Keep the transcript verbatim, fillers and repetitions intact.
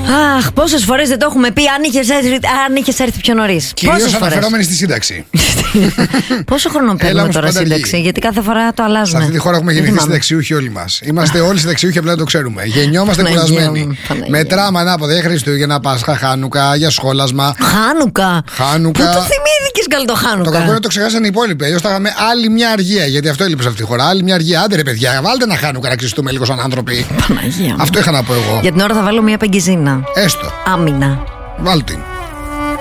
Αχ, πόσες φορές δεν το έχουμε πει, αν είχες έρθει, αν είχες έρθει πιο νωρίς. Κυρίως αναφερόμενοι στη σύνταξη. Πόσο χρόνο παίρνουμε τώρα σύνταξη, γιατί κάθε φορά το αλλάζουμε. Σε αυτή τη χώρα έχουμε γεννηθεί συνταξιούχοι όλοι μας. Είμαστε όλοι συνταξιούχοι, απλά το ξέρουμε. Γεννιόμαστε κουρασμένοι. Μετράμε ανάποδα για Χριστούγεννα, Πάσχα, Χάνουκα, για σχόλασμα. Χάνουκα. Χάνουκα. Πού το θυμήθηκες καλό το Χάνουκα. Το κακό είναι το ξεχάσανε οι υπόλοιποι. Αλλιώς θα είχαμε άλλη μια αργία. Γιατί αυτό έλειπε σε αυτή τη χώρα. Άλλη μια αργία. Άντε ρε παιδιά, βάλτε ένα Χάνουκα να ξυστούμε λίγο σαν άνθρωποι. Παναγία. Αυτό είχα να πω εγώ. Για την ώρα θα βάλω μια πεγκιζίνα. Έστω. Άμυνα. Βάλτε.